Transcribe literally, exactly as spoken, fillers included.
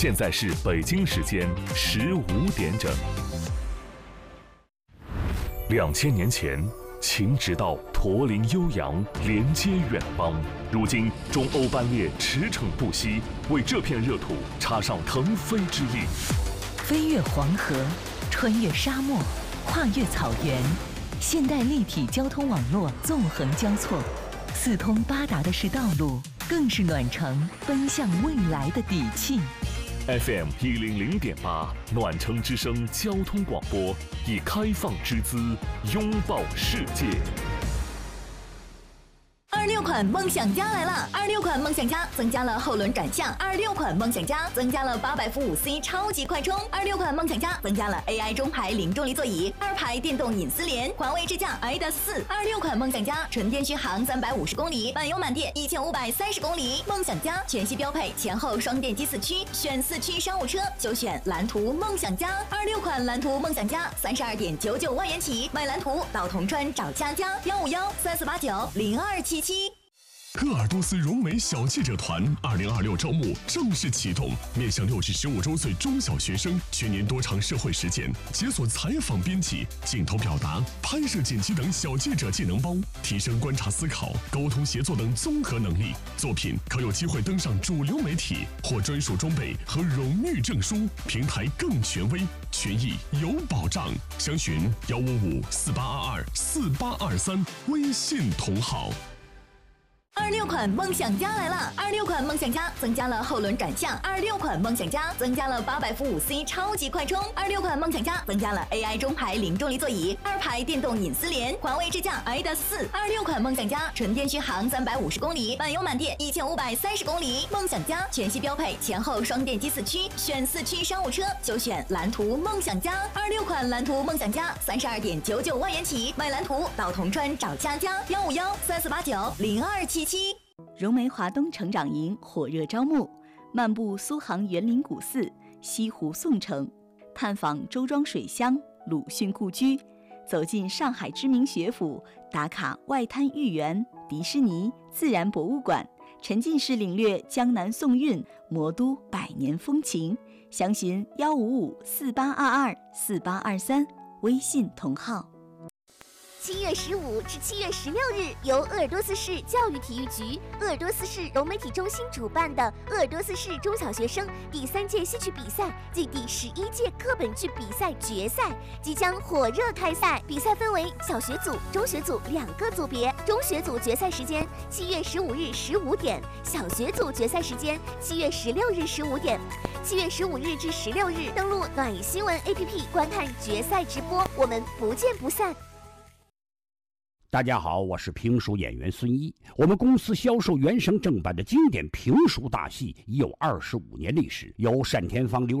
现在是北京时间十五点整。两千年前，秦直道驼铃悠扬，连接远邦。如今，中欧班列驰骋不息，为这片热土插上腾飞之翼。 飞越黄河，穿越沙漠，跨越草原，现代立体交通网络纵横交错，四通八达的是道路，更是暖城奔向未来的底气。 F M 一零零点八，暖城之声交通广播，以开放之姿拥抱世界。 二六款梦想家来了！二六款梦想家增加了后轮转向，二六款梦想家增加了八百伏五 C 超级快充，二六款梦想家增加了 A I 中排零重力座椅，二排电动隐私联，环卫智驾 I D A 四。二六款梦想家纯电续航三百五十公里，满油满电一千五百三十公里。梦想家全系标配前后双电机四驱，选四驱商务车就选蓝图梦想家。二六款蓝图梦想家三十二点九九万元起，买蓝图到铜川找佳佳，幺五幺三四八九零二七七。 鄂尔多斯融美小记者团二零二六招募正式启动，面向六至十五周岁中小学生，全年多场社会实践，解锁采访编辑、镜头表达、拍摄剪辑等小记者技能包，提升观察思考、沟通协作等综合能力。作品可有机会登上主流媒体，获专属装备和荣誉证书，平台更权威，权益有保障。详询幺五五四八二二四八二三，微信同号。 二六款梦想家来了！二六款梦想家增加了后轮转向，二六款梦想家增加了八百伏五 C 超级快充，二六款梦想家增加了 A I 中排零重力座椅，二排电动隐私联，环卫智驾 I D A 四。二六款梦想家纯电续航三百五十公里，满油满电一千五百三十公里。梦想家全系标配前后双电机四驱，选四驱商务车就选蓝图梦想家。二六款蓝图梦想家三十二点九九万元起，买蓝图到铜川找佳佳，幺五幺三四八九零二七七。 融媒华东成长营火热招募，漫步苏杭园林古寺、西湖宋城，探访周庄水乡、鲁迅故居，走进上海知名学府，打卡外滩豫园、迪士尼、自然博物馆，沉浸式领略江南宋韵、魔都百年风情。详询幺五五四八二二四八二三，微信同号。 七月十五至七月十六日，由鄂尔多斯市教育体育局、鄂尔多斯市融媒体中心主办的鄂尔多斯市中小学生第三届戏曲比赛暨第十一届课本剧比赛决赛即将火热开赛。比赛分为小学组、中学组两个组别。中学组决赛时间七月十五日十五点，小学组决赛时间七月十六日十五点。七月十五日至十六日，登录暖新闻 A P P 观看决赛直播，我们不见不散。 大家好，我是评书演员孙一。我们公司销售原声正版的经典评书大戏已有二十五年历史，由单田芳、刘